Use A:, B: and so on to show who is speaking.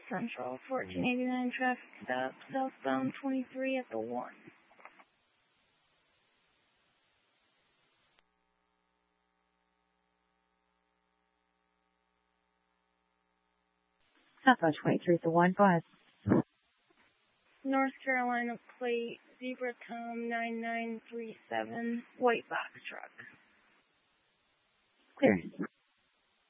A: Central 1489 traffic stop, southbound 23 at the 1.
B: Southbound 23 at the 1, go ahead.
A: North Carolina plate, Zebra Tom 9937, white box truck.
B: Clear.